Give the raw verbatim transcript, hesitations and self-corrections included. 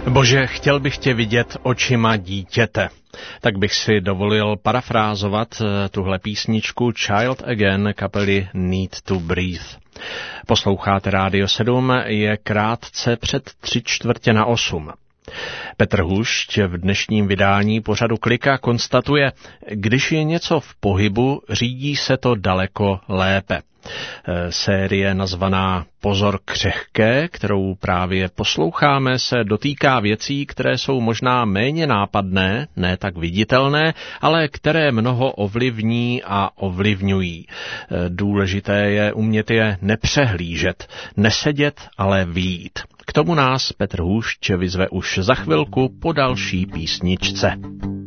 Bože, chtěl bych tě vidět očima dítěte. Tak bych si dovolil parafrázovat tuhle písničku Child Again kapely Need to Breathe. Posloucháte Rádio sedm, je krátce před tři čtvrtě na osm. Petr Hušť v dnešním vydání pořadu Klika konstatuje, když je něco v pohybu, řídí se to daleko lépe. Série nazvaná Pozor křehké, kterou právě posloucháme, se dotýká věcí, které jsou možná méně nápadné, ne tak viditelné, ale které mnoho ovlivní a ovlivňují. Důležité je umět je nepřehlížet, nesedět, ale vyjít. K tomu nás Petr Hušť vyzve už za chvilku po další písničce.